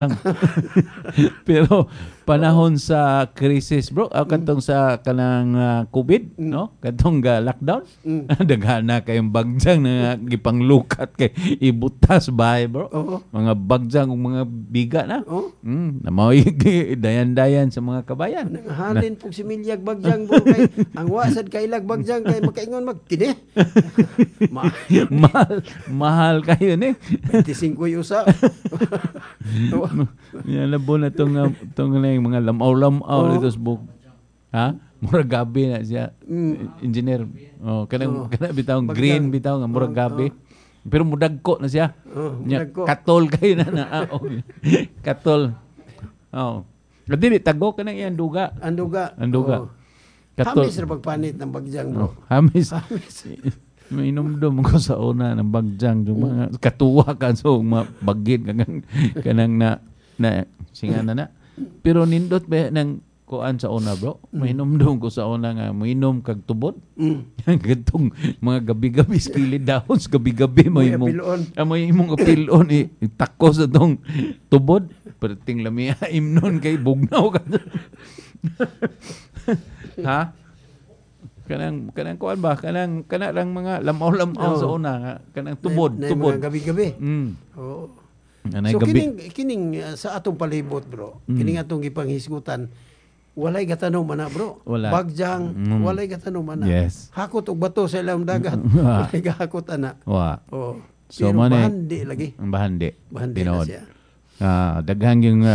Pero panahon sa krisis bro, katong sa kanang COVID, no? Katong lockdown, daghan na kayong bagjang na gipanglukat kay ibutas bahay bro. Oo. Mga bagjang ug mga biga na. Oh, Namoy dayan-dayan sa mga kabayan. halin pug si Milyag bagjang bro kay ang wasad kay ilag bagjang kay makaingon magkini. mahal kayo ni. 25 usa. Yan labo na tong mga lamaw-lamaw dito sa book. Ha? Murag gabi na siya. Engineer. Kanang bitawng green bitaw nga murag gabi. Pero mudagko na siya. Mudagko. Katol kayo na. Katol. Dili tago kanang iyang duga. Anduga. Anduga. Hamis ra pagpanit ng bagjang bro. Hamis. Mainumdum ko sa una ng bagjang yung mga katuwa ka so mga bagid kanang na singana na. Pero nindot ba ng kuan sa una bro? Mainumdum ko sa una nga mainom kag tubod. Gantong mga gabi-gabi skilid dahon gabi-gabi mo imong apilon takos sa tong tubod. Perting lamia imnon kay bugnaw ka. Ha? Kanang kuan ba? Kanang lang mga lamaw-lamaw sa una nga kanang tubod. Mga gabi-gabi. Oo. So kining sa atong palibot bro, kining atong gipanghisgutan, walay gatanong mana bro. Bagjang, walay gatanong mana. Yes. Hakot og bato sa ilang dagat. Walay gahakot ana. Oo. So pero man bahandi lagi. Ang bahandi. Bahandi na siya. Daghan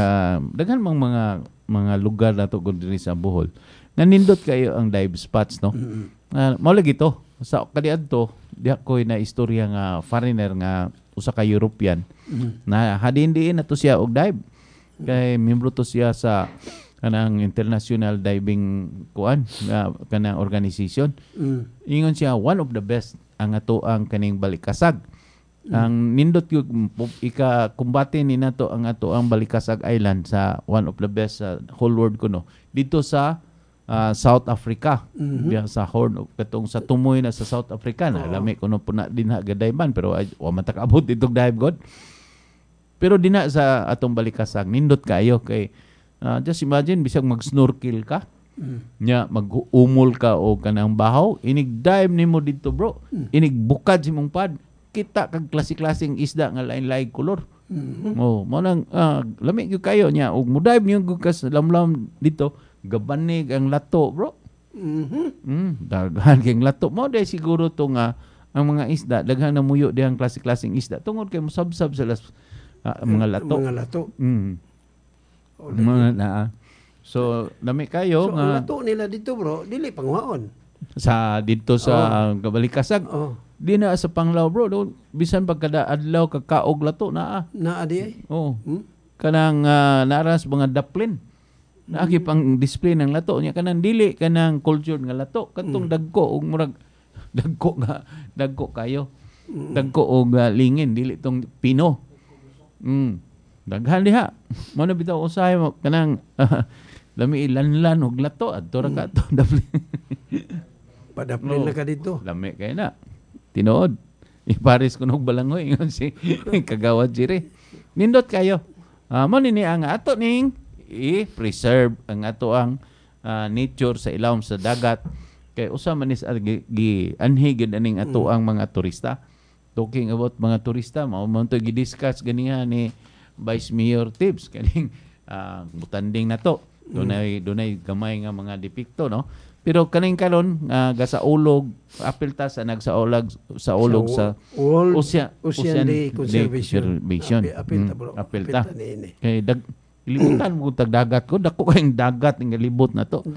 mga lugar nato gud diri sa Bohol. Nanindot kayo ang dive spots no. Mao lagi to sa kadiadto diha koy na istorya nga foreigner nga usa ka European na hadin-diin nato siya og dive kay membro to siya sa kanang international diving kuan kanang organization. Ingon siya one of the best ang ato ang kaning Balikasag. Ang nindot yung ika-kumbate ni nato ang ato ang Balikasag Island sa one of the best sa whole world kuno dito sa South Africa. Diya sa Horn katong sa tumoy na sa South Africa na lami kuno puna din ha gadayban pero wa man takabot itong dive god. Pero dina sa atong Balikasag nindot kayo kay just imagine bisag mag-snorkel ka. Nya mag-umol ka o kanang bahaw, inig dive nimo dito bro. Inig bukad si mong pad. Kita kag klase-klaseng isda nga lain-lain kolor. Mo nang lami gyud kayo nya ug mo dive niyo kas lamlam dito gabanig ang lato bro. Daghan kay lato mo day siguro to nga ang mga isda daghan na muyo dihang klase-klaseng isda tungod kay mosabsab sa mga lato. Mga lato. So lami kayo so, ang lato nila dito bro dili pangwaon. Sa dito sa Balikasag. Di na sa Panglao bro, bisan pagkada adlaw kakaog lato naa. Naa di. Kanang naras mga daplin. Naaki pang display ng lato niya kanang dili kanang culture nga lato katong dagko ug murag dagko kayo. Dagko og lingin dili tong pino. Daghan diha. Mao na bitaw usahay mo kanang lami ilanlan og lato adto ra ka to daplin. Padaplin na ka dito. Lami kay na. Tinuod. Iparis ko nog balangoy ingon si Kagawad Jire. Nindot kayo. Mo nini ang ato ning i-preserve ang ato ang nature sa ilawom sa dagat kay usa man is gi anhi gid aning ato ang mga turista. Talking about mga turista, mao man to gi-discuss ganiha ni Vice Mayor Tibbs kaning butanding nato. Dunay gamay nga mga depikto no. Pero kaning karon gasaulog apilta sa nagsaulog sa Ocean Day Conservation. Apilta. Kay libutan mo tag dagat ko dako kayong dagat nga libot na to.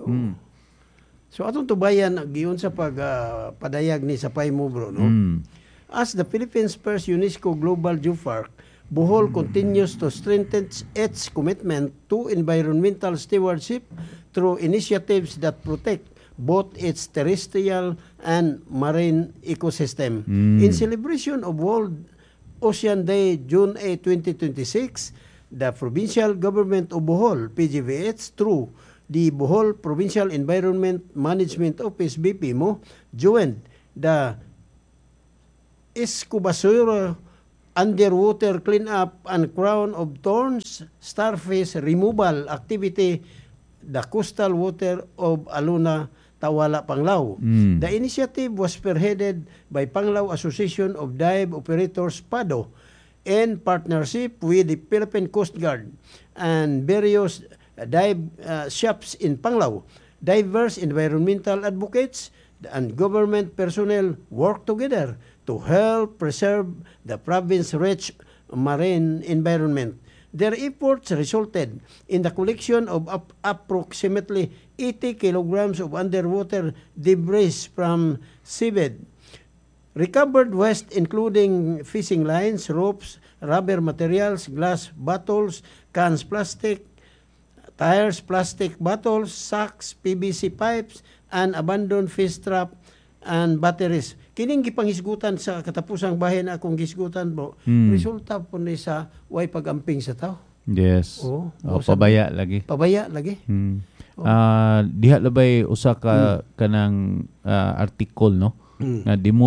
So atong tubayan giyon sa padayag ni Sapay mo bro no. As the Philippines first UNESCO Global Geopark, Bohol continues to strengthen its commitment to environmental stewardship through initiatives that protect both its terrestrial and marine ecosystem. In celebration of World Ocean Day, June 8, 2026, the Provincial Government of Bohol, PGVH, through the Bohol Provincial Environment Management Office, BPMO, joined the Escobasura underwater cleanup and crown of thorns starfish removal activity the coastal water of Aluna, Tawala, Panglao. The initiative was spearheaded by Panglao Association of Dive Operators PADO in partnership with the Philippine Coast Guard and various dive shops in Panglao. Diverse environmental advocates and government personnel work together to help preserve the province's rich marine environment. Their efforts resulted in the collection of approximately 80 kilograms of underwater debris from seabed. Recovered waste including fishing lines, ropes, rubber materials, glass bottles, cans plastic, tires, plastic bottles, sacks, PVC pipes, and abandoned fish trap and batteries. Kining gipanghisgutan sa katapusang bahin akong gisgutan, bro. Resulta po ni sa way pagamping sa tao. Yes. Pabaya lagi. Pabaya lagi. Diha labay usa ka kanang article, no? Na the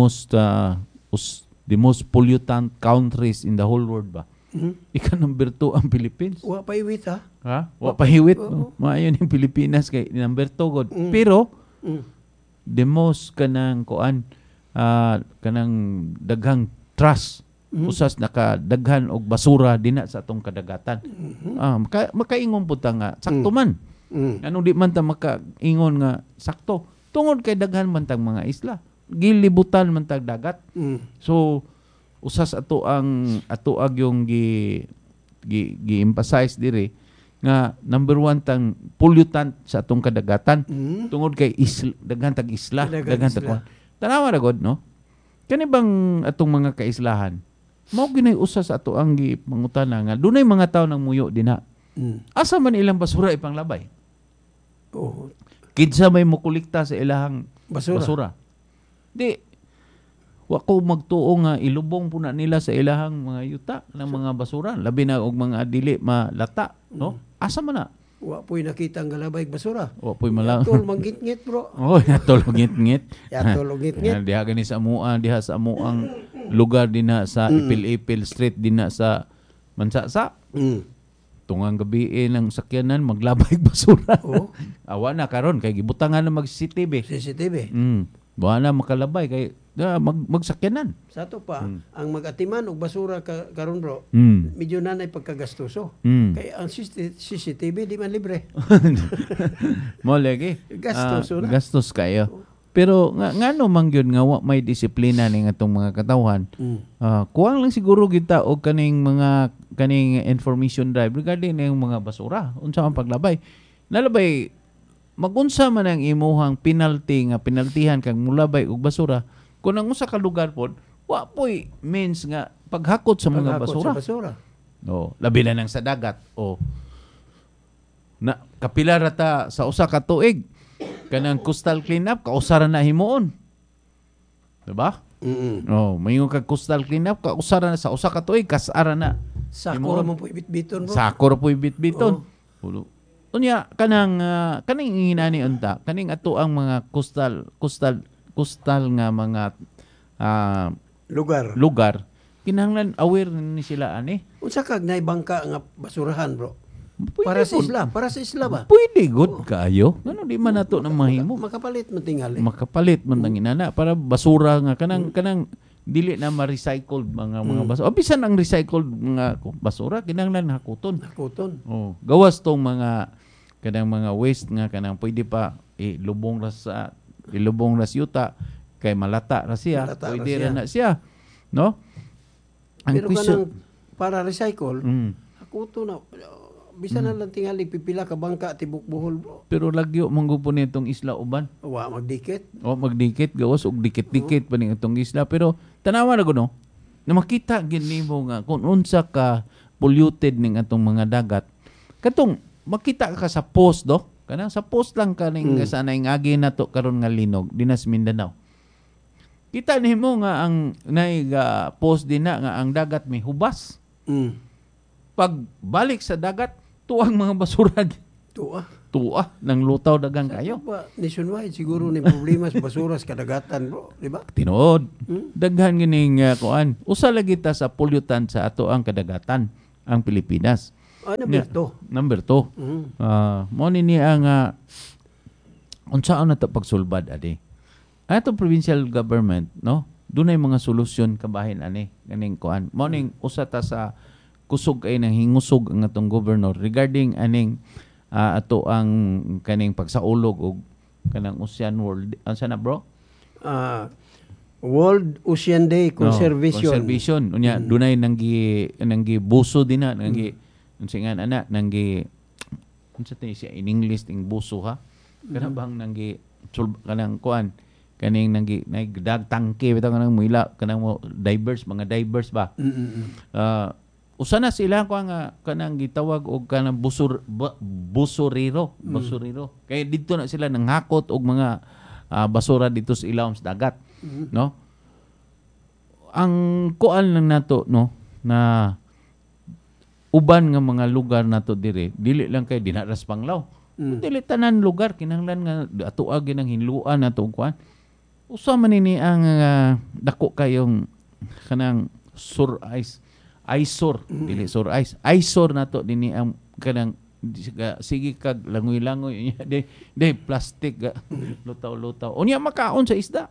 most pollutant countries in the whole world ba? Ika number 2 ang Philippines. Wa pa iwit ha? Wa pa hiwit. Maayon yung Pilipinas kay number 2 god. Pero the most kanang kuan kanang daghang trash usas nakadaghan og basura dinha sa atong kadagatan. Makaingon pud ta nga sakto man. Anong di man ta makaingon nga sakto tungod kay daghan man tang mga isla. Gilibutan man tag dagat. So usas ato yung gi-emphasize dire nga number 1 tang pollutant sa atong kadagatan tungod kay daghan tag isla, daghan tag tanawa ra god, no? Kani bang atong mga kaislahan mao ginay usa sa ato ang gipangutana nga dunay mga tawo nang muyo dinha. Asa man ilang basura ipanglabay? Kinsa may mokolekta sa ilahang basura? Di wa ko magtuo nga ilubong po na nila sa ilahang mga yuta ng mga basura, labi na og mga dili malata, no? Asa man na? Wa po'y nakita ang galabay basura. Wa po'y malang. Yatol manggit-ngit, bro. Yatol manggit-ngit. Yatol manggit-ngit. Diha gani sa diha sa amuang lugar dinha sa Ipil-Ipil Street dinha sa Mansasa. Tungang gabi ng sakyanan maglabay basura. Awa na karon kay gibutangan na mag-CCTV. Buwan na makalabay kay magsakyanan. Sa to pa, ang mag-atiman og basura karon, bro, medyo nanay pagkagastuso. Kay ang CCTV di man libre. Mo lagi. Gastuso na. Gastos kayo. Pero ngano man gyud nga wa may disiplina ning atong mga katawhan. Kuwang lang siguro kita og kaning information drive regarding ning mga basura. Unsa ang paglabay? Nalabay magunsa man ang imuhang penalty nga penaltihan kang mulabay og basura kung ang usa ka lugar pod wa poy means nga paghakot sa mga basura. Labi na nang sa dagat. Na kapila rata sa usa ka tuig kanang coastal cleanup kausara na himuon. Diba? Mayong kag coastal cleanup kausara na sa usa ka tuig kasara na. Sakura mo poy bitbiton, bro. Sakura poy bitbiton. Unya kanang inginani unta kaning ato ang mga coastal nga mga lugar kinahanglan aware ni sila ani. Unsa kag nay bangka nga basurahan, bro? Para sa isla ba? Pwede good kaayo. Ngano di man nato na mahimo? Makapalit man tingali. Makapalit man ang inana para basura nga kanang dili na ma-recycled mga basura. O bisan ang recycled mga basura kinahanglan hakuton. Gawas tong mga kanang mga waste nga kanang pwede pa ilubong ra sa yuta kay malata ra siya, pwede ra na siya, no? Ang pero kanang para recycle, hakuton na bisan na lang tingali pipila ka bangka tibok Bohol, bro. Pero lagyo manggupon nitong isla uban. Magdikit. Magdikit gawas og dikit-dikit pa ning itong isla pero tanawa na kuno na makita gid nimo nga kung unsa ka polluted ning atong mga dagat. Katong makita ka sa post do kanang sa post lang kaning sana ing agi nato karon nga linog dinas Mindanao. Kita nimo nga ang post dinha nga ang dagat may hubas. Pag balik sa dagat tuang mga basura. Tuwa nang lutaw dagang kayo. Ba, nationwide siguro ni problema sa basura sa kadagatan, bro, di ba? Tinuod. Daghan gining kuan. Usa lagi ta sa pollutant sa ato ang kadagatan ang Pilipinas. Number 2. Number 2. Mo ni ang unsaon na ta pagsulbad ani. Ato provincial government, no? Dunay mga solusyon kabahin ani ganing kuan. Mo ning usa ta sa kusog ay nang hingusog ang atong governor regarding aning ato ang kaning pagsaulog og kanang Ocean World. Asa na bro? World Ocean Day Conservation. Conservation. Unya dunay nanggi buso din na nanggi unsingan ana nanggi unsa tay siya in English ting buso ha. Kana bang nanggi kanang kuan kaning nanggi nagdag tangke bitaw kanang muila kanang mga divers ba. Usa na sila ko nga kanang gitawag og kanang busuriro. Kay didto na sila nanghakot og mga basura dito sa ilawom sa dagat, no? Ang kuan lang nato, no, na uban nga mga lugar nato dire, dili lang kay dinaras Panglaw. Dili tanan lugar kinahanglan nga ato agi nang hinluan nato kuan. Usa man ini ang dako kayong kanang sur ice eyesore, dili sore eyes. Eyesore nato dinhi ang kanang sige kag langoy-langoy de plastic lutaw-lutaw. Unya makaon sa isda.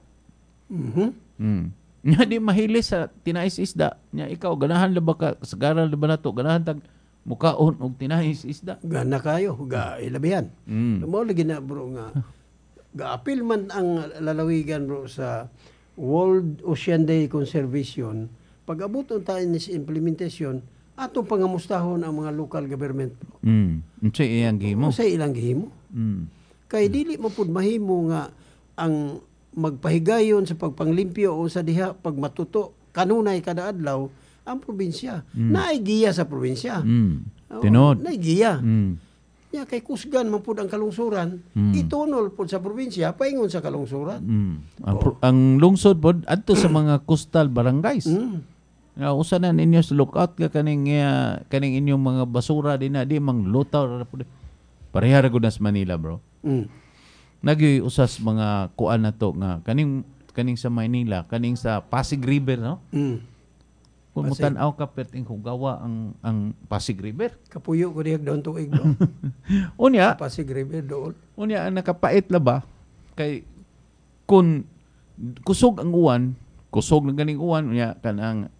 Nya di mahilis sa tinais isda. Nya ikaw ganahan ba ka sagaran ba nato ganahan tag mukaon og tinais isda. Gana kayo, ilabihan. Mao lagi na bro nga gaapil man ang lalawigan bro sa World Ocean Day Conservation. Pag-abuton tayo ni sa implementasyon, atong pangamustahon ang mga local government. Unsa iyang gihimo? Unsa ilang gihimo? Kay dili mo pud mahimo nga ang magpahigayon sa pagpanglimpyo o sa diha pag matuto kanunay kada adlaw ang probinsya. Naay giya sa probinsya. Tinod. Naay giya. Ya kay kusgan man pud ang kalungsuran, itunol pud sa probinsya paingon sa kalungsuran. Ang lungsod pod adto sa mga coastal barangays. Usa na ninyo sa lookout ka kaning inyong mga basura di mang lutaw ra pud. Pareha ra gud sa Manila, bro. Nagi usas mga kuan na to nga kaning sa Manila, kaning sa Pasig River, no? Kung mutan-aw ka perting hugawa ang Pasig River. Kapuyo ko diha doon tuig bro. Unya Pasig River doon. Unya ang nakapait la ba kay kun kusog ang uwan, kusog ng ganing uwan unya kanang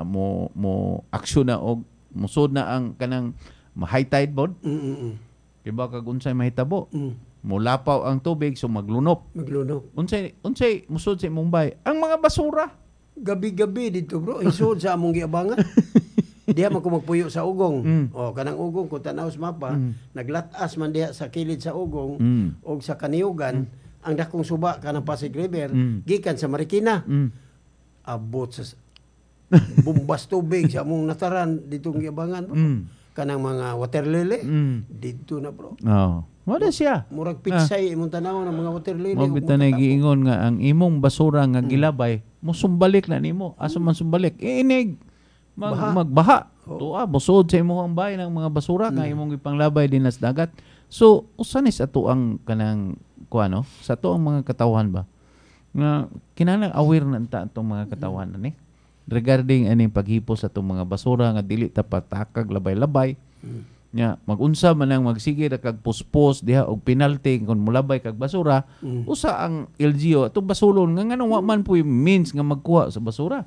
mo aksyon na og musod na ang kanang high tide bod. Kay baka unsay mahitabo. Mulapaw ang tubig so maglunop. Unsay musod sa Mumbai ang mga basura. Gabi-gabi dito bro, isod sa among giabangan. Diha man ko magpuyo sa ugong. Kanang ugong kung tanaw sa mapa, naglatas man diha sa kilid sa ugong o sa kaniyugan, ang dakong suba kanang Pasig River, gikan sa Marikina. Abot sa bumbas tubig sa among nataran ditong giabangan bro. Kanang mga water lily, dito na bro. Wala siya. Murag pitsay imong tanaw ng mga water lily. Mo bitanay giingon nga ang imong basura nga gilabay, mo sumbalik na nimo. Asa man sumbalik? Inig magbaha. Tuwa busod sa imong bahay ng mga basura nga imong ipanglabay din sa dagat. So usa ni sa to ang kanang kuano, sa to ang mga katawan ba? Nga kinahanglan aware na ta atong mga katawan ani regarding aning paghipos sa atong mga basura nga dili ta patakag labay-labay. Nya magunsa man ang magsige ra kag puspos diha og penalty kun mulabay kag basura, usa ang LGU atong basulon nga nganong wa man puy means nga magkuha sa basura.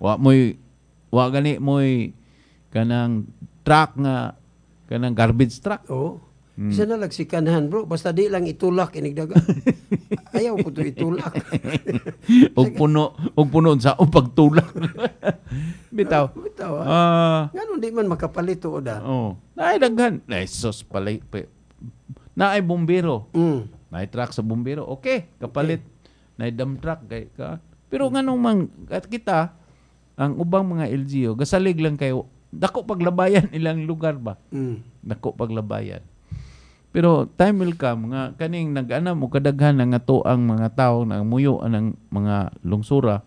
Wa gani moy kanang truck nga kanang garbage truck. Isa na lagsikanhan bro, basta di lang itulak inigdaga. Ayaw ko to itulak. og puno sa pagtulak. Bitaw. Ngano di man makapalito oda. Naay daghan. Sos palay. Naay bombero. Naay truck sa bombero. Okay, kapalit. Naay dump truck kay ka. Pero nganong man at kita ang ubang mga LGU gasalig lang kayo dako paglabayan ilang lugar ba. Dako paglabayan. Pero time will come nga kaning nag-ana mo kadaghan nga to ang mga tao nang muyo ang mga lungsura.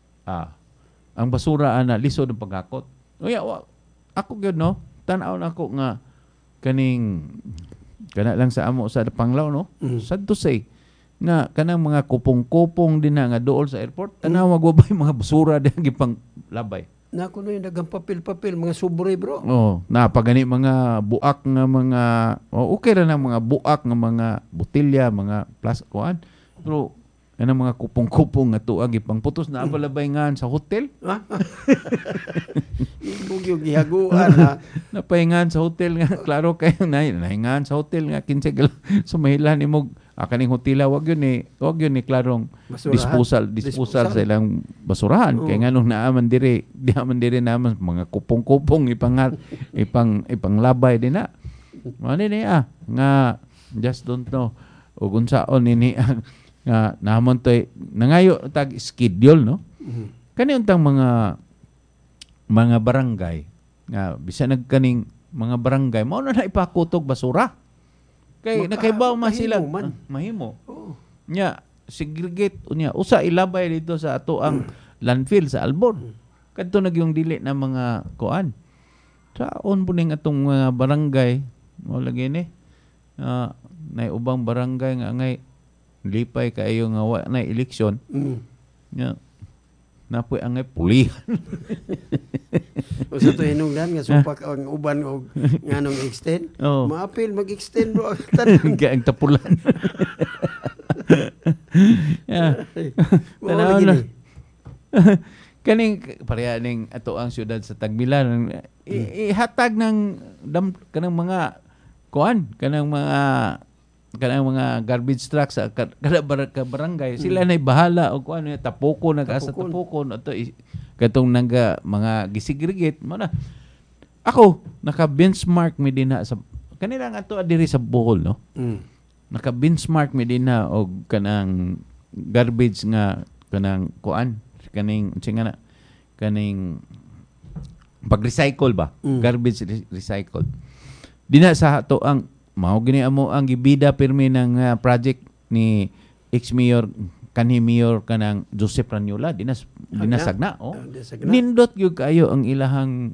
Ang basura ana lisod ang pagakot. Uya ako gyud no, tan-aw na ako nga kaning Kana lang sa amo sa Panglao, no? Sad to say nga kanang mga kupong-kupong din nga dool sa airport, tanaw magubay mga basura din gipang labay. Na kuno yung dagang papel-papel, mga sobre bro. Oh, napagani mga buak nga mga okay ra na mga buak nga mga botelya, mga plastic kuan. Pero kanang mga kupong-kupong nga tuag gipang putos na abalabay nga sa hotel. Ibog yung gihaguan ha. Napahingan sa hotel nga klaro kayo nahingan sa hotel nga kinsa sumahilan nimo kaning hotela wag yun ni klarong Basurahan. disposal sa ilang basurahan kay nganong naaman dire naman mga kupong-kupong ipang labay din na mao ni nga just don't know ug unsaon nini nga namon toy nangayo tag schedule no kani untang mga barangay nga bisan nagkaning mga barangay mao na ipakutog basura. Kay nakaibaw man sila mahimo. Nya segregate unya usa ilabay dito sa ato ang landfill sa Albon. Kadto nagyong dili na mga kuan. Saon po ning atong mga barangay mo lagi ni nay ubang barangay nga ngay lipay kaayo nga wa na eleksyon. Nya napoy angay pulihan. O sa to hinungdan nga supak ang uban og nganong extend. Maapil mag-extend bro ang tapulan. Tanaw na. Kaning pareha ning ato ang syudad sa Tagbilan ihatag ng kanang mga kuan kanang mga garbage truck sa kada barangay sila nay bahala og kuan tapoko nag-asa tapokon ato katong mga gisigregate mo na ako naka-benchmark mi dinha sa kanila nga ato diri sa Bohol no naka-benchmark mi dinha og kanang garbage nga kanang kuan kaning pag-recycle ba garbage recycle dinha sa ato ang mao gini amo ang gibida pirmi ng project ni ex-mayor kanhi mayor kanang Joseph Ranyola dinasag na nindot gyud kayo ang ilahang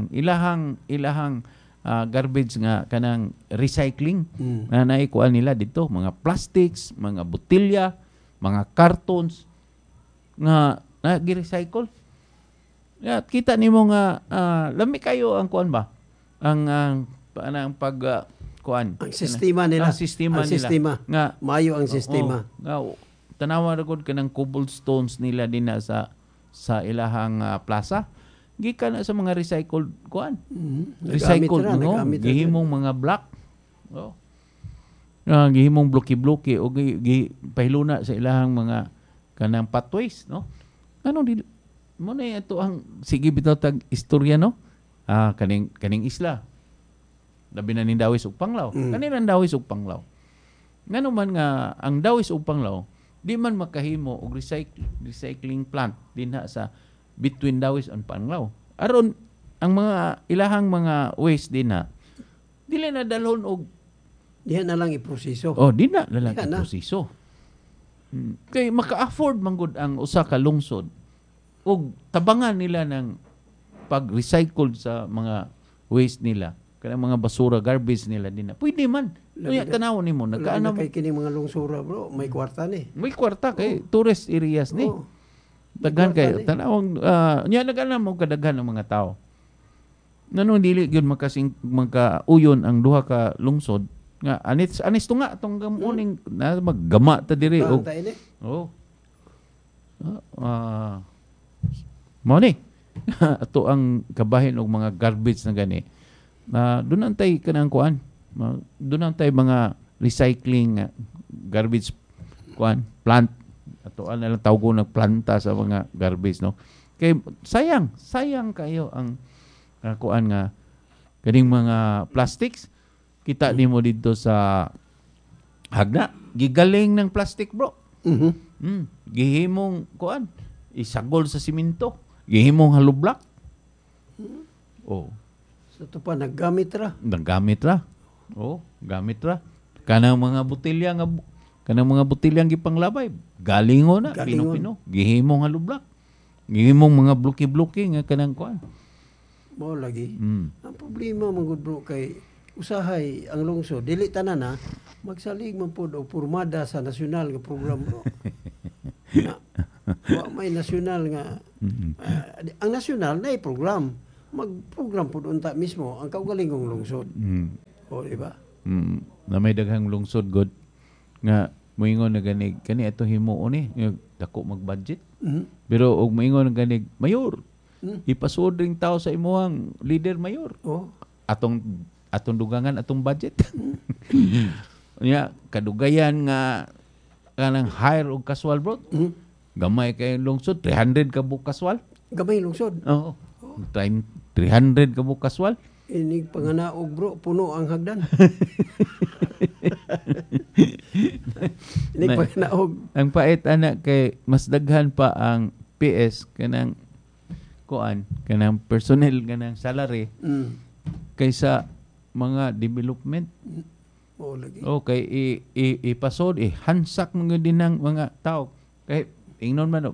garbage nga kanang recycling na naikuan nila dito mga plastics, mga botelya, mga cartons nga gi-recycle. At kita nimo nga lami kayo ang kuan ba ang pag kuan ang sistema nila nga maayo ang sistema nga tanawa ra gud kanang cobblestones nila dinha sa ilahang plaza gikan na sa mga recycled kuan recycled gihimong mga block gihimong bloki-bloki o pahiluna sa ilahang mga kanang pathways no ano di mo na ito ang sige bitaw tag istorya no kaning isla labi na ni Dawis ug Panglao. Kanina Dawis ug Panglao. Ngano man nga ang Dawis ug Panglao di man makahimo og recycling plant dinha sa between Dawis and Panglao. Aron ang mga ilahang mga waste dinha dili na dalhon og diha na lang iproseso. Di na lang iproseso. Kay maka-afford man gud ang usa ka lungsod og tabangan nila ng pag-recycle sa mga waste nila. Kanang mga basura, garbage nila din na. Pwede man. Unya tanaw nimo nagkaano kay kining mga lungsura bro, may kwarta ni. May kwarta kay tourist areas ni. Daghan kay tanawang nya nagana mo kadaghan ng mga tao. Nanong dili gyud magkauyon ang duha ka lungsod nga anis to nga tong gamuning na maggama ta diri og mo ni ato ang kabahin og mga garbage na gani. Doon antay kanang kuan. Doon antay mga recycling garbage kuan plant. Ato na lang tawag ko nagplanta sa mga garbage no. Kay sayang kayo ang kuan nga kaning mga plastics. Kita nimo dito sa Hagna, gigaling ng plastic bro. Gihimong kuan isagol sa simento, gihimong halublak. So ito pa, naggamit ra. Gamit ra. Kanang mga botelya gipanglabay. Galingo na. Pino-pino. Gihimong halublak. Gihimong mga bluki-bluki nga kanang kuan. Mao lagi. Ang problema mga good bro kay usahay ang lungsod dili tanan na magsalig man pod og pormada sa nasyonal nga program bro. Na, wa may nasyonal nga ang nasyonal na program magprogram pod unta mismo ang kaugalingong lungsod. O di ba? Na may daghang lungsod god nga moingon na ganig kani ato himuon ni dako mag-budget. Pero og moingon na ganig mayor. Ipasuod ring tao sa imuhang leader mayor. Oh. Atong dugangan atong budget. Nya kadugayan nga kanang hire og kaswal bro. Gamay kay lungsod 300 ka bu kaswal. Gamay lungsod. Oo. 300 ka bu kaswal. Inig panganaog bro, puno ang hagdan. Inig panganaog. Ang pait anak kay mas daghan pa ang PS kanang kanang personnel kanang salary kaysa mga development. Lagi. Okay, ipasod hansak mga dinang mga tao kay ingnon man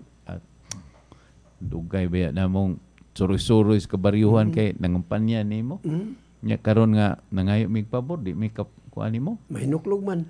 dugay ba na mong suroy-suroy sa kabaryuhan kay nangampanya nimo. Nya karon nga nangayo mig pabor di may kuan nimo. Mahinuklog man.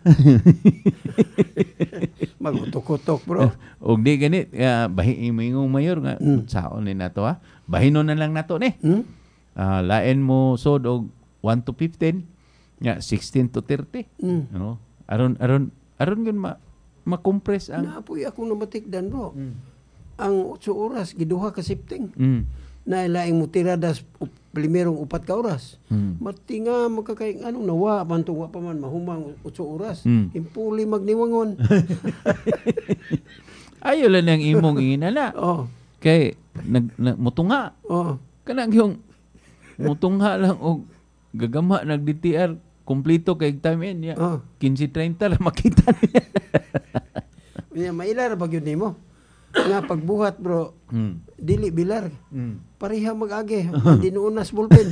Magutok-utok bro. Og di ganit bahi ingong mayor nga saon ni nato ha. Bahinon na lang nato ni. Lain mo sod og 1 to 15 nya 16 to 30. No. Aron gyud ma-compress ang naapoy ako namatikdan bro. Ang 8 oras giduha ka sifting. Na ilaing mo tiradas primerong 4 ka oras. Matinga magkakay anong nawa man tuwa pa man mahumang 8 oras. Impuli magniwangon. Ayo lang ang imong inana. Kay mutunga. Kanang yung mutunga lang og gagama nag-DTR kumplito kay time in ya. 15:30 lang makita niya. Maila ra bagyod nimo. Nga pagbuhat bro. Dili bilar. Pareha mag-agi. Dinuunas bulpen.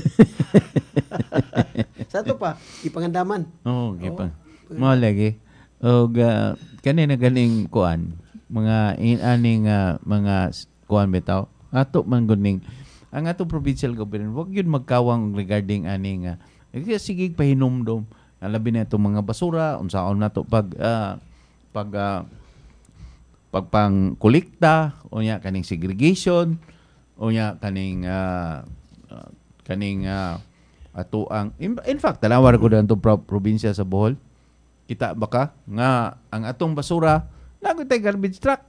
Sa to pa, ipangandaman. Gipang. Mao lagi. Og kanina ganing kuan mga aning mga kuan bitaw. Ato man guning ang atong provincial government wag yun magkawang regarding aning sige pahinomdom labi na itong mga basura unsaon nato pagpang kolekta o nya kaning segregation o nya kaning ato ang in fact talawar ko dito probinsya sa Bohol kita baka nga ang atong basura nagutay garbage truck.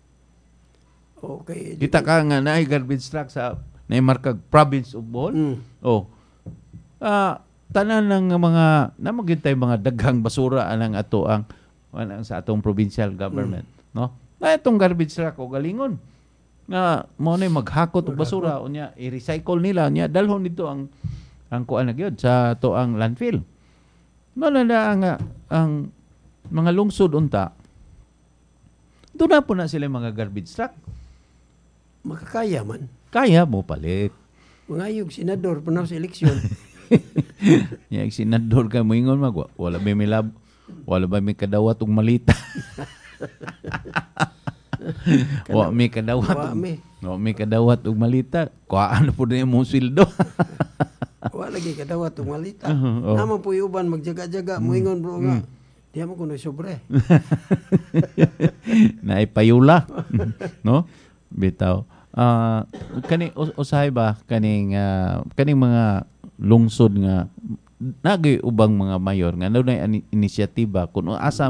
Okay. Kita ka nga naay garbage truck sa naimarkag province of Bohol. Tanan ng mga namagintay mga daghang basura anang ato ang sa atong provincial government, no? Na itong garbage truck o galingon nga mo na maghakot og basura unya i-recycle nila unya dalhon dito ang kuan na gyud sa to ang landfill. Malala ang mga lungsod unta. Doon na po na sila mga garbage truck. Makakaya man. Kaya mo palit. Mangayog senador panaw sa eleksyon. Yang senador ka mo ingon wala ba may kadawat og malita. Wa may kadawat og malita. Kuhaan po na imong sweldo. Wa lagi kadawat og malita. Naman po uban magjaga-jaga mo ingon bro nga. Diya mo kuno sobre. Naipayula. No? Bitaw. Kani usahay ba kaning mga lungsod nga nagay ubang mga mayor nga na inisyatiba kung asa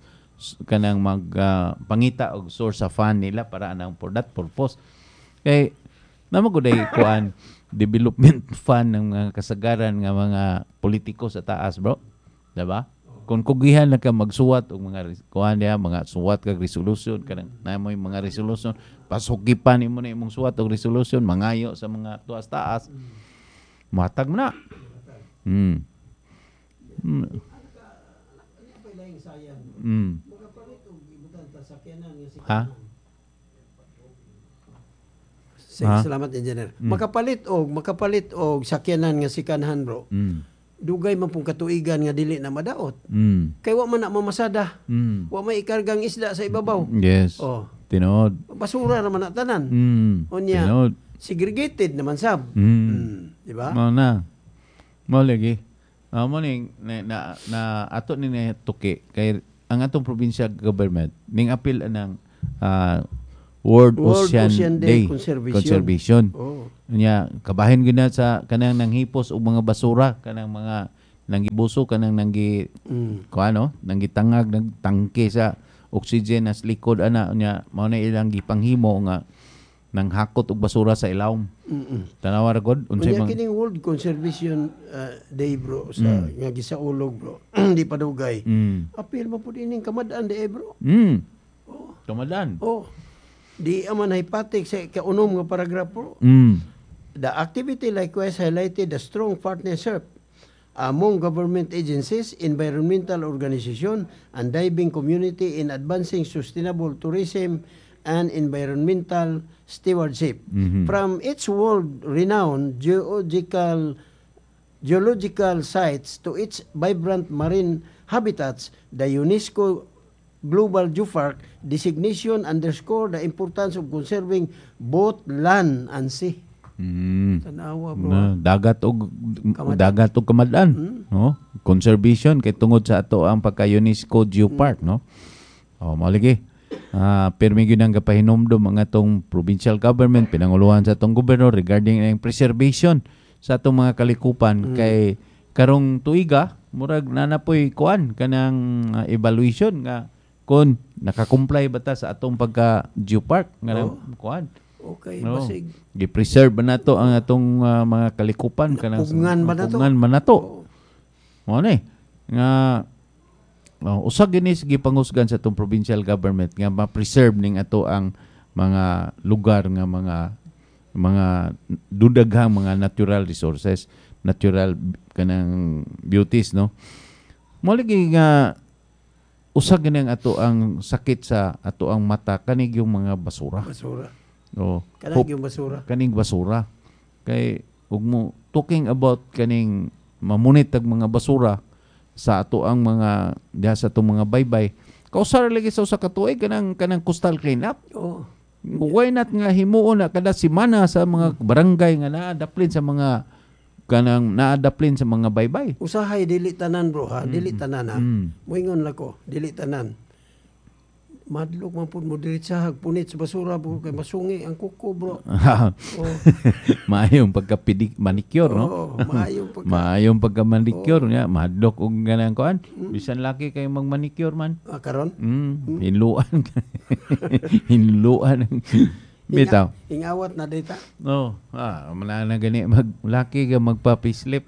pangita og source of fund nila para anang for that purpose. Kay namaguday kuan development fund ng mga kasagaran nga mga politiko sa taas, bro. Diba? Kung kugihan na ka magsuwat og mga kuan niya, mga suwat kag resolution kanang namoy mga resolution, pasukipan nimo na imong suwat og resolution, mangayo sa mga tuas-taas. Matag mo na. Ha? Salamat engineer. Makapalit og sakyanan nga sikanhan bro. Dugay man pong katuigan nga dili na madaot. Kay wa man na mamasada. Wa may ikargang isda sa ibabaw. Yes. Tinod. Basura naman na tanan. Unya. Tinod. Segregated naman sab. Di ba? Mao na. Mao lagi. Mo ning na ato ni tuki kay ang atong provincial government ning apil anang World Ocean Day Conservation. Oh. Nya kabahin gyud na sa kanang nanghipos og mga basura, kanang mga nanggibuso, kanang nanggitangag nagtangke sa oxygen as likod ana nya mao na ilang gipanghimo nga nang hakot og basura sa ilawom. Tanawa ra gud unsay Unya kining World Conservation Day bro sa nga gisaulog bro. Di pa dugay. Apil mo pud ining kamadaan di bro. Kamadan. Oh. Di aman hypothetic sa kaunom nga paragraph bro. The activity likewise highlighted the strong partnership among government agencies, environmental organization, and diving community in advancing sustainable tourism and environmental stewardship. From its world-renowned geological sites to its vibrant marine habitats, the UNESCO Global Geopark designation underscore the importance of conserving both land and sea. Tanawa bro. Dagat og kamadaan, no? Conservation kay tungod sa ato ang pagka UNESCO Geopark, no? Mao lagi. Permi gyud ang kapahinomdom ang atong provincial government, pinanguluhan sa atong gobernador regarding ang preservation sa atong mga kalikupan kay karong tuiga murag nanapoy kuan kanang evaluation nga kun naka-comply ba ta sa atong pagka geopark nga kuan. Okay, no. basig. Gi-preserve ba nato ang atong mga kalikupan kanang Napugngan ba nato? Mo ni nga usag gini gipangusgan sa atong provincial government nga ma-preserve ning ato ang mga lugar nga mga dudaghang mga natural resources, natural kanang beauties, no. Mo lagi nga usag gini ang ato ang sakit sa ato ang mata kanig yung mga basura. Kaning yung basura. Kaning basura. Kay ug mo talking about kaning mamunit ang mga basura sa ato ang mga diha sa atong mga baybay. Kausar lagi sa usa ka tuig kanang coastal cleanup. Why not nga himuon na kada semana sa mga barangay nga naadaplin sa mga kanang naadaplin sa mga baybay. Usahay dili tanan bro ha, dili tanan ha. Moingon lako, dili tanan. Madlok man pud mo diretsa hagpunit sa basura bro kay masungi ang kuko bro. Maayong manicure, no? Maayong pagka-manicure niya, madlok og ganang kuan. Bisan laki kay mag-manicure man. Karon? Hinluan. Hinluan. Bitaw. Ingawat na data. Manana gani laki ka magpa-facelift.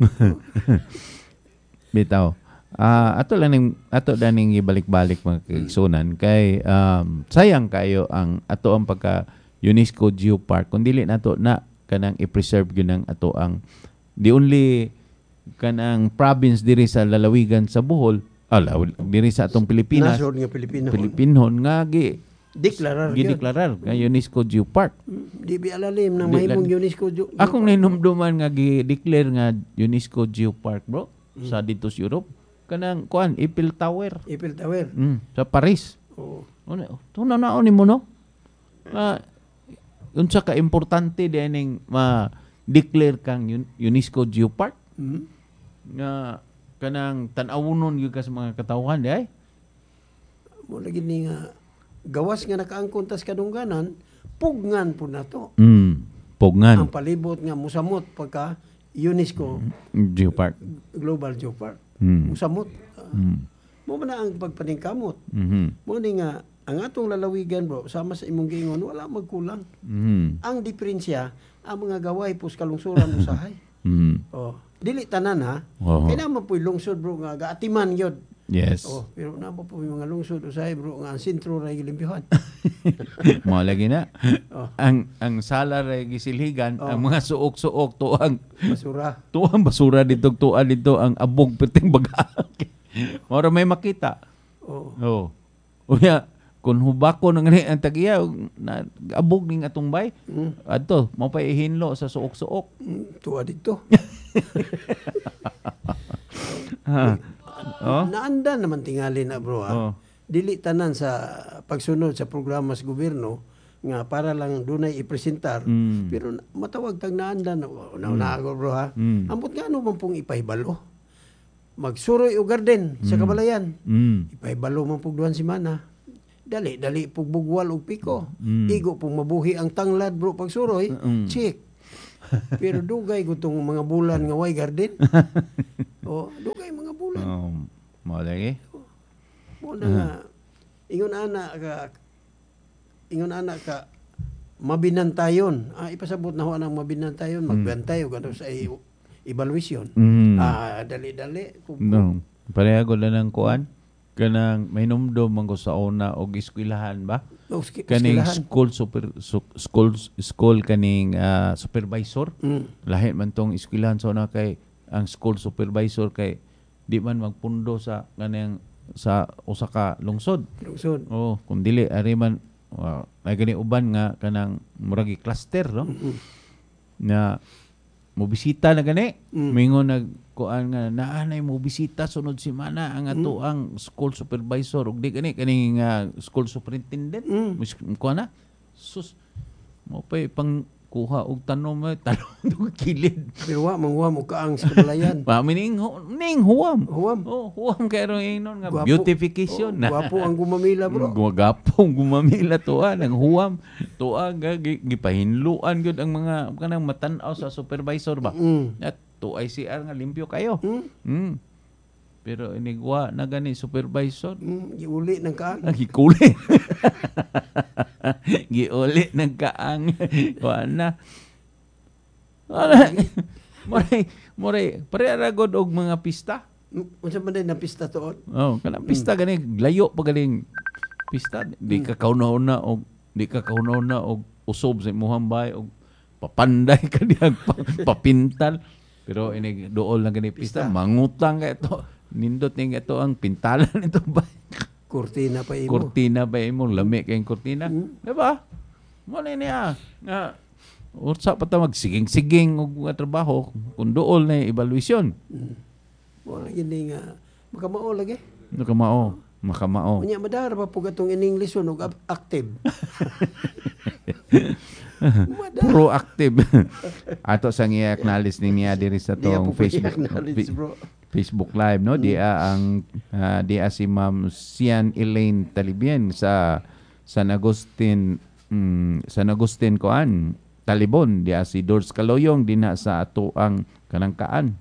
Bitaw. Ato daning ibalik-balik mga kaigsunan kay sayang kayo ang ato ang pagka UNESCO Geopark kung dili nato na kanang i-preserve gyud ang ato ang the only kanang province diri sa lalawigan sa Bohol, diri sa atong Pilipinas. Nasod nga Pilipinhon nga Deklarar nga UNESCO Geopark. Di bialalim na mahimong UNESCO Geopark. Akong ninumduman nga gi-declare nga UNESCO Geopark bro sa dito sa Europe. Kanang kuan Eiffel Tower. Sa Paris. Tunaw ni mo no. Unsa ka importante dining ma-declare kang UNESCO Geopark. Nga kanang tan-awonon gyud ka sa mga katawhan di ay. Mo lagi ni nga gawas nga nakaangkon tas kadungganan, pugnan po na to. Pugnan. Ang palibot nga musamot pagka UNESCO Geopark. Global Geopark. Musamot. Mo na ang pagpaningkamot. Mo ni nga ang atong lalawigan bro, sama sa imong giingon, wala magkulang. Ang diferensya, ang mga gaway pus kalungsuran usahay. Dili tanan ha. Kaya naman po lungsod bro nga gaatiman yun. Yes. Pero naman po yung mga lungsod usahay bro nga ang sentro ray gilimpihan. Mao lagi na. Ang sala ray gisilhigan, ang mga suok-suok tuang basura dito ang abog perting baga. Mora may makita. Unya kun hubako nang ang tagiya abog ning atong bay. Adto mao pa ihinlo sa suok-suok. Tuwa dito. Naandan naman tingali na bro ha. Dili tanan sa pagsunod sa programa sa gobyerno nga para lang dunay ipresentar pero matawag tag naandan na bro ha. Ambot nga ano man pong ipahibalo magsuroy o garden sa Kabalayan. Mm. Ipaibalo man pug duhan semana. Dali pug bugwal og piko. Igo pug mabuhi ang tanglad bro pagsuroy. Check. Pero dugay gutong mga bulan nga way garden. Dugay mga bulan. Mo lagi. Mo na nga ingon ana ka mabinantayon. Ipasabot na ho ang mabinantayon, magbantay og ano sa evaluation. Dali-dali. No. Pareha ko lang ng kuan. Kanang mainumdom man ko sa una og eskwelahan ba? Kaning school kaning supervisor. Lahi man tong eskwelahan sa una kay ang school supervisor kay di man magpundo sa kanang sa usa ka lungsod. Kung dili ari man ay gani uban nga kanang murag cluster no. Na mobisita na gani. Mingon nagkuan nga naanay mobisita sunod semana ang ato ang school supervisor ug di gani kaning school superintendent. Kuan na sus mo pa pang kuha og tanom og kilid. Pero wa mo kaang sa Kabalayan. Ning huwam. Huwam kay ron inon nga beautification. Gwapo ang gumamila bro. Gwapo gumamila tuwa ng huwam. Tuwa gipahinluan gyud ang mga kanang matan-aw sa supervisor ba. At tuay CR nga limpyo kayo. Pero inigwa na gani supervisor. Giuli ng kaang. Gikuli. Giuli ng kaang. Kuan na. Moray, pareha god og mga pista. Unsa man din na pista tuon? Kanang pista gani layo pa galing pista. Di ka kauna og usob sa imong bay og papanday ka diha papintal. Pero ini dool na gani pista, mangutang ka ito. Nindot ning ito ang pintalan ito ba? Kurtina pa imo, lami kayong kurtina. Diba? Mo na niya. Ursa pa ta magsiging-siging og trabaho kun dool na evaluation. Wala gini nga makamao lagi. Makamao. Unya madara pa pug atong in English og active. Proactive. Ato sang i-acknowledge niya diri sa tong Facebook Live no. Dia si Ma'am Sian Elaine Talibien sa San Agustin koan Talibon. Dia si Dors Kaloyong dina sa ato ang kanangkaan.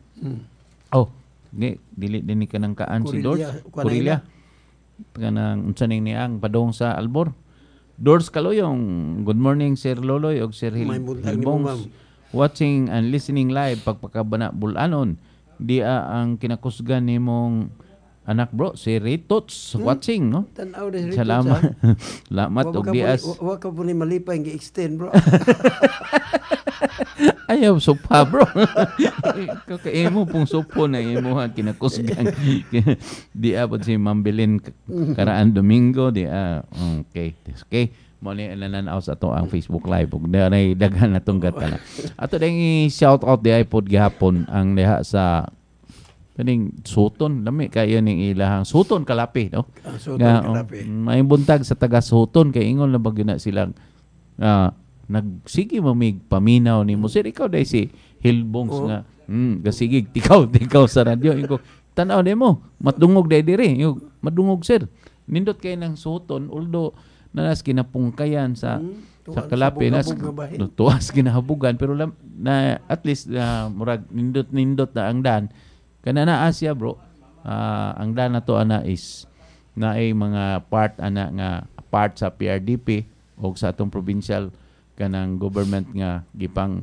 Dili din ni kanangkaan si Dors Corilla. Kanang unsa ning niang padong sa Albor. Dors Kaloyong, good morning Sir Loloy og Sir Hilbongs. Watching and listening live pagpakabana bulanon. Dia ang kinakusgan nimong anak bro, si Ritots watching no. Tan-aw de Ritots. Salamat og dias. Wa ka po ni malipay nga extend bro. Ayaw sopa bro. Kakaimo pong sopo na imo kinakusgan. Dia pod si Mambilin karaan Domingo dia. Okay. Mo ni nananaw sa ato ang Facebook Live ug daray daghan natong gatana. Ato ding shout out di pod gihapon ang diha sa kaning Suton, lami kayo ning ilahang Suton Kalapi no. Kalapi. May buntag sa taga Suton kay ingon na bagyo na silang nagsige mamig paminaw ni mo sir ikaw dai si Hilbongs nga gasigig tikaw sa radyo ingo tan-aw nimo matdungog dai diri madungog sir nindot kay nang Suton although nanas kinapungkayan sa Kalapi nas tuwas kinahabugan pero na at least murag nindot na ang dan kana na Asia bro ang dan nato ana is na ay mga part sa PRDP o sa atong provincial kanang government nga gipang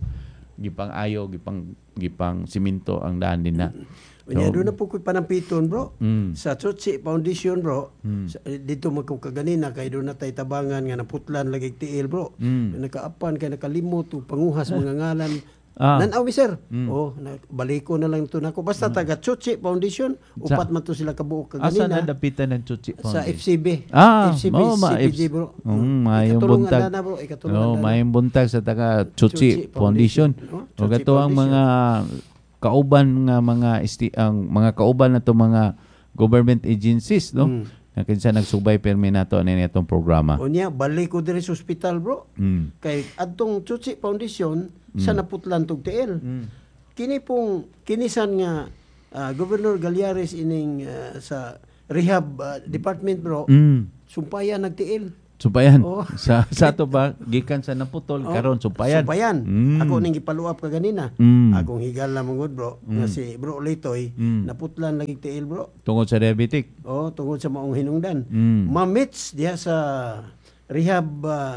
siminto ang daan din na. Unya do na po ko panampiton bro. Sa Tsotsi Foundation bro. Dito magkukaganina kay do na tay tabangan nga naputlan lagi tiil bro. Nakaapan kay nakalimot og panguhas mga ngalan. Nanaw mi sir. Baliko na lang to nako basta taga Tsotsi Foundation upat man to sila kabuok kaganina. Asa na dapitan ng Tsotsi Foundation? Sa FCB. FCB CPG bro. Mayong buntag. Mayong buntag sa taga Tsotsi Foundation. O gato ang mga kauban nga mga kauban na to mga government agencies no na kinsa nagsubay permi nato ani atong programa unya balik ko diri sa ospital bro kay adtong Tsotsi Foundation sa naputlan tog tiil kinisan nga Governor Galyares ining sa rehab department bro, sumpayan nagtiil. Sumpayan. Oh. Sa to ba gikan sa naputol karon sumpayan. Sumpayan. Ako ning gipaluap ka ganina. Akong higal na mangod bro. Nga si Bro Litoy naputlan lagi tiil bro. Tungod sa diabetic. Oh, tungod sa maong hinungdan. Mamits diha sa rehab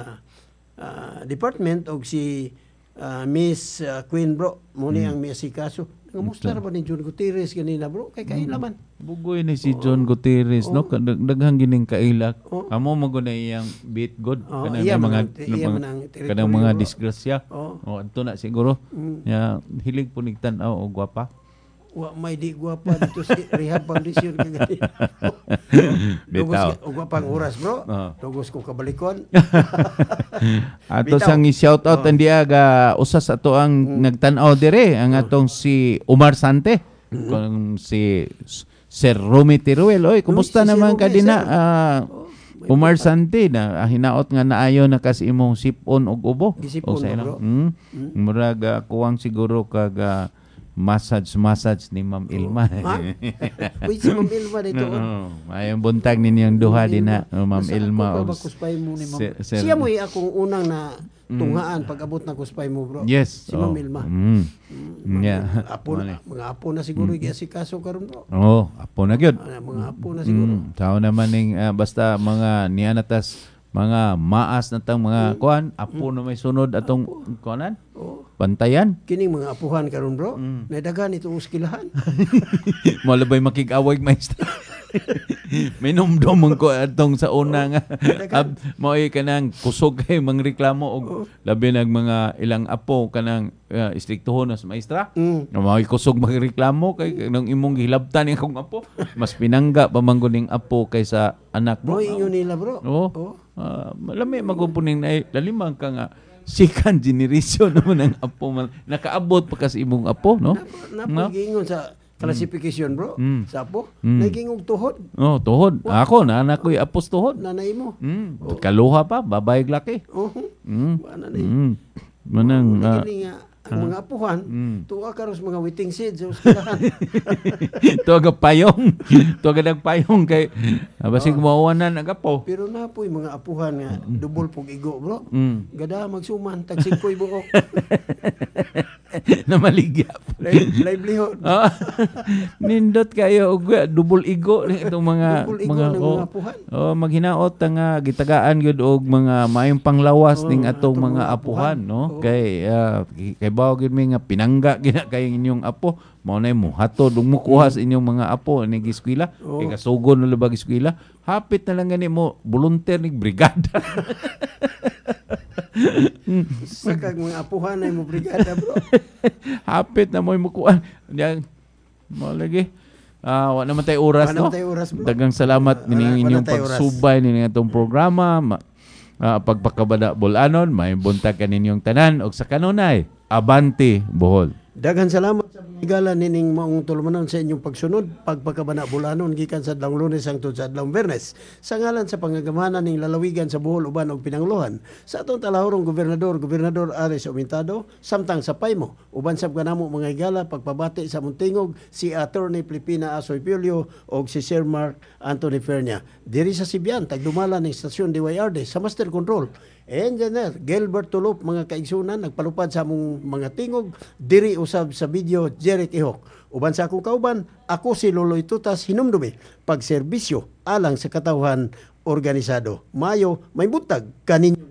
department og si Miss Queen bro. Muni ang miasikaso. Ngamusta ra ba ni John Gutierrez ganina bro? Kay kailaman. Bugoy ni si John Gutierrez no daghang gining kailak. Amo mo na iyang beat good kanang mga disgrasya. Adto na siguro. Ya hilig po nigtan-aw og gwapa. Wa may di gwapa dito sa Rehab Foundation kagani. Bitaw. Og gwapang oras bro. Tugos ko kabalikon. Ato sang i-shout out andiya ga usas ato ang nagtan-aw dire ang atong si Omar Sante. Kung si Sir Romy Teruel. Oy, kumusta naman ka dina? Omar Sante na hinaot nga naayo na kas imong sipon og ubo. Gisipon bro. Murag kuwang siguro kag massage ni Ma'am Ilma. Uy, si Ma'am Ilma dito. Ayong buntag ninyong duha din na Ma'am Ilma. Siya mo akong unang na tunghaan pag-abot na kuspay mo bro. Yes. Si Ma'am Ilma. Yeah. Mga apo na siguro i-asikaso karon bro. Apo na gyud. Mga apo na siguro. Tao naman ning basta mga nianatas mga maas na tang mga kuan, apo na may sunod atong kuanan. Bantayan. Kining mga apuhan karon bro, nadagan itong uskilahan. Malabay makig-away maestra. May numdom ko atong sa una nga maoy kanang kusog kay mangreklamo og labi nag mga ilang apo kanang istriktohon sa maestra. Maoy kusog magreklamo kay nang imong gihilabtan ni akong apo. Mas pinangga pa man ning apo kaysa anak bro. Ingon nila bro. Malami magupuning na lalimang ka nga second generation naman ang apo nakaabot pa kasi imong apo no. Napagingon sa classification bro sa apo naging og tuhod. Tuhod. Ako na anak ko'y apos tuhod. Nanay mo. Kaluha pa babae laki. Manang ang mga apuhan tuwa karos mga waiting seeds sa uskalahan. Tuwa payong. Tuwa nagpayong kay basig mawanan ang apo. Pero napoy mga apuhan nga double pug igo bro. Gada magsuman tag 5 buok. Na maligya. Livelihood. Nindot kayo og double igo itong mga apuhan. Maghinaot nga gitagaan gyud og mga maayong panglawas ning atong mga apuhan no. Kay bawo gid mi nga pinangga gina kay inyong apo mao nay mo hatod ug mukuha sa inyong mga apo ning eskwela kay kasugon na lubag eskwela hapit na lang gani mo volunteer ning brigada. Sakag mga apuhan ay mo brigada bro. Hapit na mo mukuha diyan mo lagi. Wa naman tay oras no. Daghang salamat ning inyong pagsubay ning atong programa. Pagpakabada Bulanon, may buntag kaninyong tanan og sa kanunay Abante Bohol. Daghan salamat sa higala nining maong tulumanon sa inyong pagsunod pagpakabana Bulanon gikan sa adlong Lunes hangtod sa adlong Biyernes sa ngalan sa pangagamanan ning lalawigan sa Bohol uban og pinanglohan sa atong talahorong gobernador Ares Aumentado samtang sa paymo uban sab kanamo mga higala pagpabati sa muntingog si Attorney Filipina Asoy Pulio og si Sir Mark Anthony Fernia diri sa Sibian tagdumala ning stasyon DYRD sa Master Control Engineer Gilbert Tulop mga kaigsunan nagpalupad sa among mga tingog diri usab sa video Jeric Ihok. Uban sa akong kauban, ako si Loloy Tutas hinumdumi pagserbisyo alang sa katawhan organisado. Mayo may buntag kaninyo.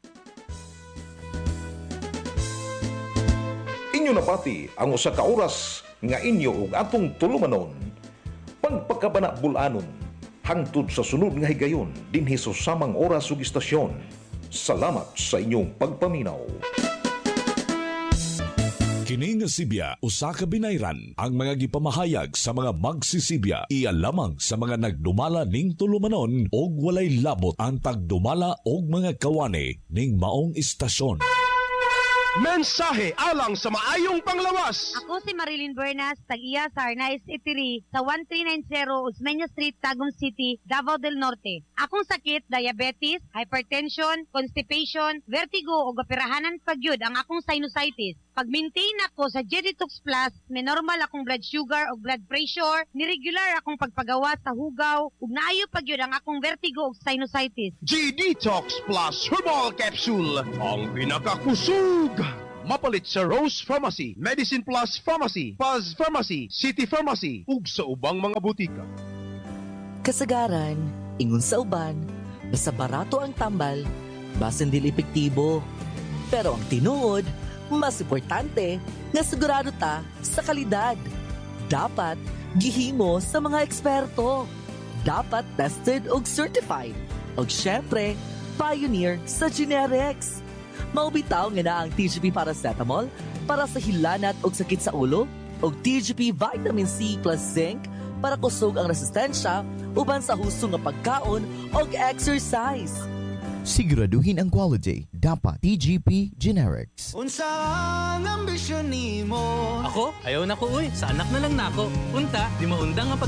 Inyo napati ang usa ka oras nga inyo ug atong tulumanon. Pagpakabana Bulanon hangtod sa sunod nga higayon dinhi sa samang oras ug istasyon. Salamat sa inyong pagpaminaw. Kini nga Sibya usa ka binayran ang mga gipamahayag sa mga magsisibya iya lamang sa mga nagdumala ning tulumanon og walay labot ang pagdumala og mga kawani ning maong istasyon. Mensahe alang sa maayong panglawas. Ako si Marilyn Bernas, tag-iya sa Arnaiz Eatery sa 1390 Osmeña Street, Tagum City, Davao del Norte. Akong sakit, diabetes, hypertension, constipation, vertigo o operahanan pagyud ang akong sinusitis. Pag-maintain ako sa Jeditox Plus, may normal akong blood sugar o blood pressure, ni regular akong pagpagawa sa hugaw, ug naayo pag yun ang akong vertigo o sinusitis. G-Detox Plus Herbal Capsule, ang pinakakusog! Mapalit sa Rose Pharmacy, Medicine Plus Pharmacy, Paz Pharmacy, City Pharmacy, ug sa ubang mga butika. Kasagaran, ingon sa uban, basta barato ang tambal, basin dili epektibo. Pero ang tinuod, mas importante nga sigurado ta sa kalidad. Dapat gihimo sa mga eksperto. Dapat tested og certified. Og syempre, pioneer sa generics. Maubitaw nga na ang TGP Paracetamol para sa hilanat og sakit sa ulo og TGP Vitamin C plus Zinc para kusog ang resistensya uban sa husto nga pagkaon og exercise. Siguraduhin ang quality. Dapat TGP Generics. Unsa ang ambisyon nimo? Ako? Ayaw na ko uy. Sa anak na lang nako. Unta, di maundang nga